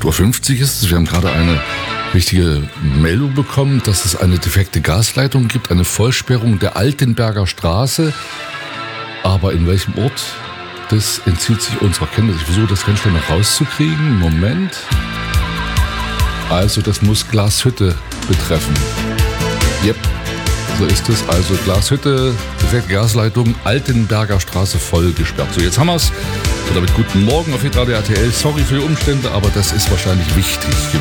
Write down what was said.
8.50 Uhr ist es. Wir haben gerade eine wichtige Meldung bekommen, dass es eine defekte Gasleitung gibt, eine Vollsperrung der Altenberger Straße. Aber in welchem Ort, das entzieht sich unserer Kenntnis. Ich versuche das ganz schnell noch rauszukriegen. Moment. Also das muss Glashütte betreffen. Yep, so ist es. Also Glashütte, defekte Gasleitung, Altenberger Straße voll gesperrt. So, jetzt haben wir es. Und damit guten Morgen auf Hitradio RTL. Sorry für die Umstände, aber das ist wahrscheinlich wichtig